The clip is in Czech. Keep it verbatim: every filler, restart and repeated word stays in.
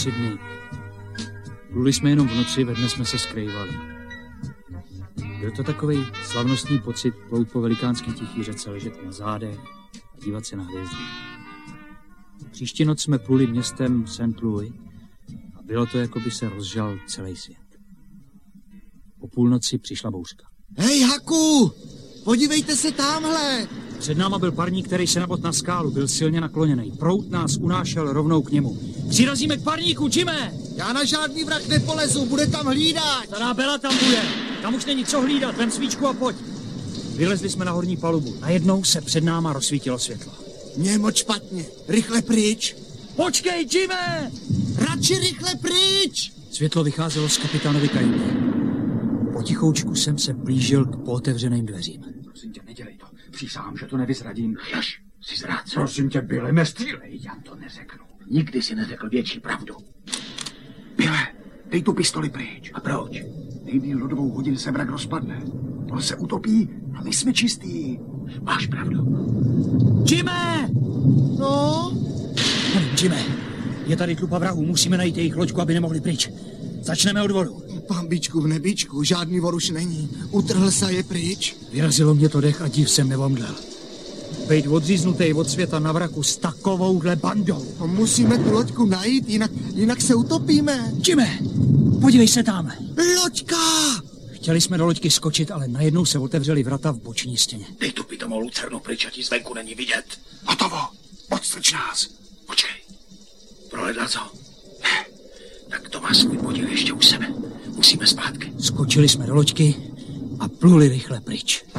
tři dny. Pluli jsme jenom v noci, ve dne jsme se skrývali. Byl to takovej slavnostní pocit plout po velikánský tichý řece, ležet na zádech a dívat se na hvězdy. Příští noc jsme pluli městem Saint Louis a bylo to, jako by se rozžal celý svět. Po půlnoci přišla bouřka. Hej, Haku! Podívejte se tamhle! Před náma byl parník, který se nabodl na skálu, byl silně nakloněný. Proud nás unášel rovnou k němu. Přirazíme k parníku, Jime! Já na žádný vrah nepolezu, bude tam hlídat! Stará Bela tam bude. Tam už není co hlídat, vem svíčku a pojď. Vylezli jsme na horní palubu. Najednou se před náma rozsvítilo světlo. Mě moc špatně. Rychle pryč. Počkej, Jime! Radši rychle pryč! Světlo vycházelo z kapitánovy kajuty. Potichoučku jsem se blížil k pootevřeným dveřím. Prosím tě, nedělej to. Přísahám, že to nevyzradím. Jaž, jsi zrádce. Prosím tě, Byle, nestřílej. Já to neřeknu. Nikdy si neřekl větší pravdu. Byle, dej tu pistoli pryč. A proč? Nejdýl do dvou hodin se mrak rozpadne. On se utopí a my jsme čistí. Máš pravdu. Jime! No? Jime, je tady tlupa vrahů, musíme najít jejich loďku, aby nemohli pryč. Začneme od vodu. Pambičku v nebičku, žádný vor už není. Utrhl se je pryč. Vyrazilo mě to dech a div jsem neomdlel. Bejt odříznutej od světa na vraku s takovouhle bandou. No, musíme tu loďku najít, jinak, jinak se utopíme. Jime, podívej se tam. Loďka! Chtěli jsme do loďky skočit, ale najednou se otevřely vrata v boční stěně. Dej tu pitomou lucernu pryč, a ti zvenku není vidět. Hotovo, odstrč nás. Počkej, prohledal co? Ne, tak to má svůj podíl ještě u sebe. Musíme zpátky. Skočili jsme do loďky a pluli rychle pryč.